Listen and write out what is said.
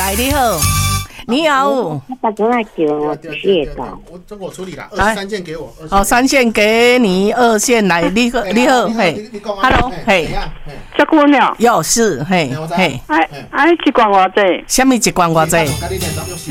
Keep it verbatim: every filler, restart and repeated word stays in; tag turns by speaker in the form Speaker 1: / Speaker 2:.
Speaker 1: 来，你好，你好。
Speaker 2: 他打电话给我，谢到。
Speaker 3: 我这我处理了，二十三件给我。
Speaker 1: 好，三线给你，二线来，你好，你好，嘿 ，Hello， 嘿，
Speaker 4: 结婚了？
Speaker 1: 有是，嘿，嘿，
Speaker 4: 哎哎，一罐偌济？
Speaker 1: 什么一罐偌济？